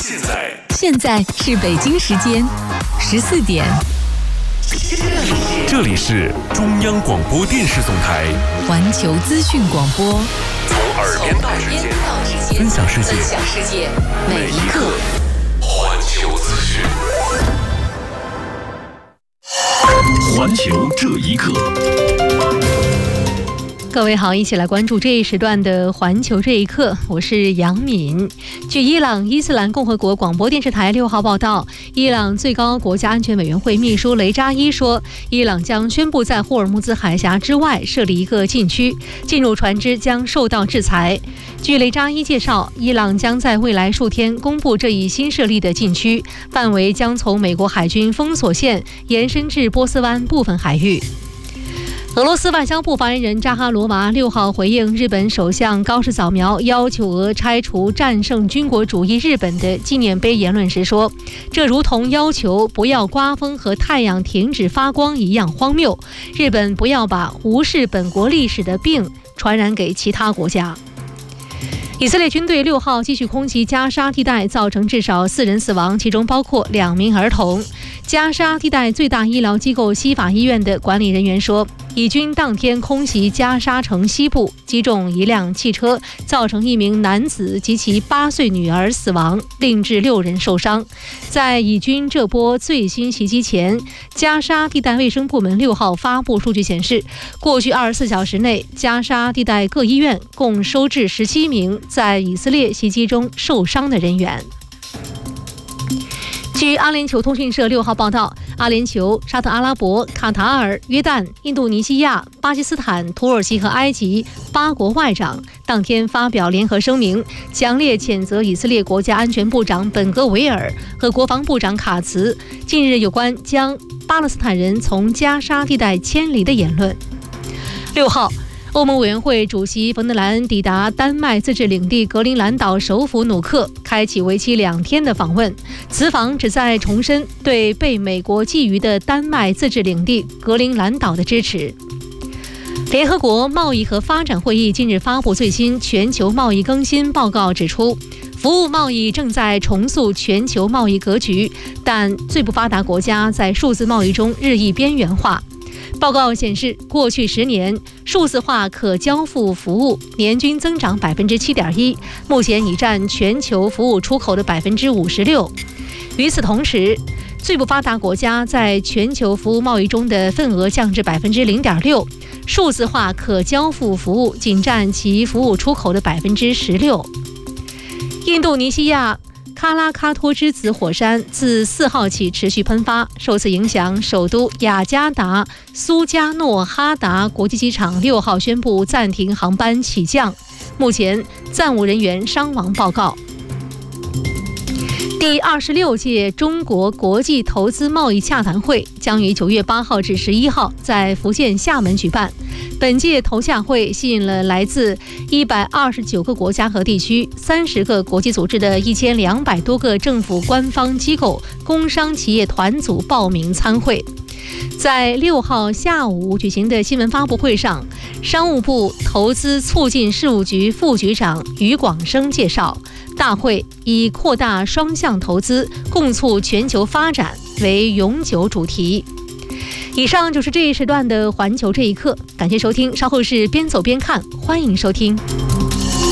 现在是北京时间14点。 这里是中央广播电视总台环球资讯广播， 从耳边到指尖，分享世界，每一刻环球资讯。环球这一刻。 各位好，一起来关注这一时段的环球这一刻，我是杨敏。据伊朗伊斯兰共和国广播电视台6号报道，伊朗最高国家安全委员会秘书雷扎伊说，伊朗将宣布在霍尔木兹海峡之外设立一个禁区，进入船只将受到制裁。据雷扎伊介绍，伊朗将在未来数天公布这一新设立的禁区，范围将从美国海军封锁线延伸至波斯湾部分海域。俄罗斯外交部发言人扎哈罗娃6号回应日本首相高市早苗要求俄拆除战胜军国主义日本的纪念碑言论时说，这如同要求不要刮风和太阳停止发光一样荒谬，日本不要把无视本国历史的病传染给其他国家。以色列军队6号继续空袭加沙地带，造成至少4人死亡，其中包括2名儿童。加沙地带最大医疗机构西法医院的管理人员说，以军当天空袭加沙城西部，击中一辆汽车，造成1名男子及其8岁女儿死亡，另致6人受伤。在以军这波最新袭击前，加沙地带卫生部门6号发布数据显示，过去24小时内，加沙地带各医院共收治17名在以色列袭击中受伤的人员。据阿联酋通讯社6号报道，阿联酋、沙特阿拉伯、卡塔尔、约旦、印度尼西亚、巴基斯坦、土耳其和埃及8国外长当天发表联合声明，强烈谴责以色列国家安全部长本戈维尔和国防部长卡茨近日有关将巴勒斯坦人从加沙地带迁离的言论。6号，欧盟委员会主席冯德莱恩抵达丹麦自治领地格陵兰岛首府努克，开启为期2天的访问。此访旨在重申对被美国觊觎的丹麦自治领地格陵兰岛的支持。联合国贸易和发展会议近日发布最新全球贸易更新报告，指出服务贸易正在重塑全球贸易格局，但最不发达国家在数字贸易中日益边缘化。报告显示，过去10年，数字化可交付服务年均增长 7.1%， 目前已占全球服务出口的 56%。与此同时，最不发达国家在全球服务贸易中的份额降至 0.6%， 数字化可交付服务仅占其服务出口的 16%。印度尼西亚喀拉喀托之子火山自4号起持续喷发，受此影响，首都雅加达苏加诺哈达国际机场6号宣布暂停航班起降，目前暂无人员伤亡报告。第26届中国国际投资贸易洽谈会将于9月8号至11号在福建厦门举办。本届投洽会吸引了来自129个国家和地区、30个国际组织的1200多个政府官方机构、工商企业团组报名参会。在6号下午举行的新闻发布会上，商务部投资促进事务局副局长于广生介绍，大会以扩大双向投资，共促全球发展为永久主题。以上就是这一时段的环球这一刻，感谢收听，稍后是边走边看，欢迎收听。